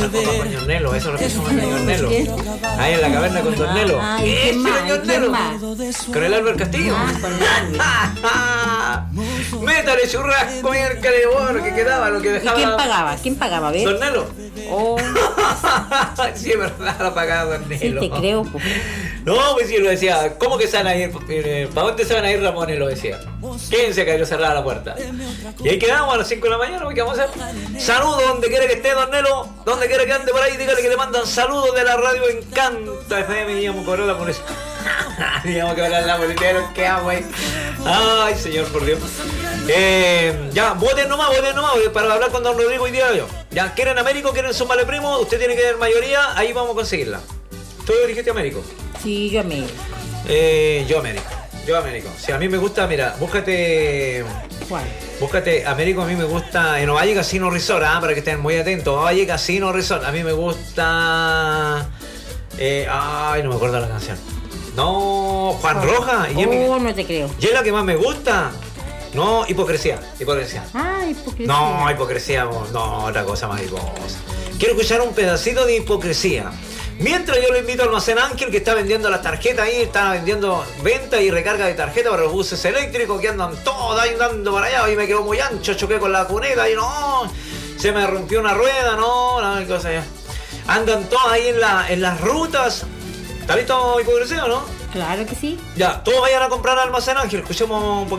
esa copa con Ñornelo, eso es lo que somos de Ñornelo. Ahí en la caverna con Ñornelo. ¿Y quién más? Con el Albert Castillo. Con el Albert. Métale churrasco, miércoles, bueno, que quedaba, lo que dejaba. ¿Y quién pagaba? ¿Quién pagaba? A ver. Ñornelo. Oh. Sí, es verdad, la pagaba Ñornelo. Sí, te creo, pues. No, pues sí, lo decía. ¿Cómo que se van a ir? ¿Para dónde se van a ir, Ramones? Lo decía. Quédense que yo cerraba la puerta. Y ahí quedamos a las 5 de la mañana. ¿Qué vamos a hacer? Saludos donde quiera que esté, Don Nelo. Donde quiera que ande por ahí, dígale que le mandan saludos de la radio Encanta FM. Íbamos con la por eso. Digamos que hablar la política, nos quedamos ahí. Ay, señor, por Dios. Ya, voten nomás, para hablar con Don Rodrigo hoy día yo. Ya, ¿quieren Américo? ¿Quieren Súmale Primo? Usted tiene que tener mayoría, ahí vamos a conseguirla. ¿Tú dirigiste a Américo? Sí, yo Américo. Yo Américo. Si a mí me gusta, mira, búscate. ¿Cuál? Búscate Américo, a mí me gusta. En Ovalle Casino Resort, para que estén muy atentos. Ovalle Casino Resort, a mí me gusta. No me acuerdo la canción. No, Juan Roja. No te creo. ¿Y es la que más me gusta? No, hipocresía. Hipocresía. No, hipocresía, no, otra cosa más hipocresía. Quiero escuchar un pedacito de hipocresía. Mientras yo lo invito a Almacén Ángel, que está vendiendo las tarjetas ahí, está vendiendo venta y recarga de tarjeta para los buses eléctricos que andan todos ahí andando para allá. Y me quedó muy ancho, choqué con la cuneta y no, se me rompió una rueda, no, cosa ya. Andan todos ahí en las rutas. ¿Está listo hipocresía o no? Claro que sí. Ya, todos vayan a comprar Almacén Ángel, escuchemos un poquito.